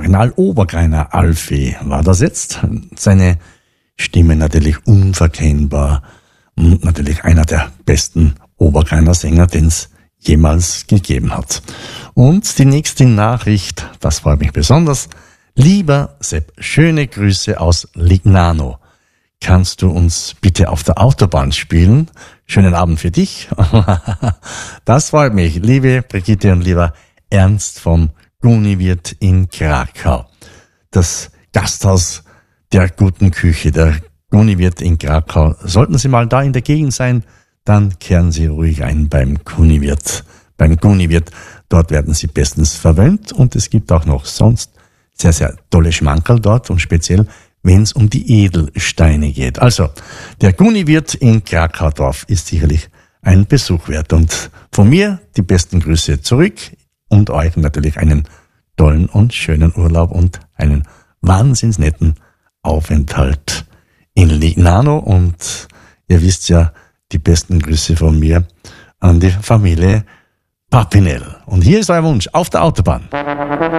Original Obergreiner Alfie war das jetzt. Seine Stimme natürlich unverkennbar und natürlich einer der besten Obergreiner Sänger, den es jemals gegeben hat. Und die nächste Nachricht, das freut mich besonders. Lieber Sepp, schöne Grüße aus Lignano. Kannst du uns bitte auf der Autobahn spielen? Schönen Abend für dich. Das freut mich, liebe Brigitte und lieber Ernst vom Guniwirt in Krakau. Das Gasthaus der guten Küche, der Guniwirt in Krakau. Sollten Sie mal da in der Gegend sein, dann kehren Sie ruhig ein beim Guniwirt. Beim Guniwirt, dort werden Sie bestens verwöhnt und es gibt auch noch sonst sehr, sehr tolle Schmankerl dort und speziell, wenn es um die Edelsteine geht. Also, der Guniwirt in Krakaudorf ist sicherlich ein Besuch wert und von mir die besten Grüße zurück und euch natürlich einen tollen und schönen Urlaub und einen wahnsinns netten Aufenthalt in Lignano und ihr wisst ja, die besten Grüße von mir an die Familie Papinel. Und hier ist euer Wunsch auf der Autobahn.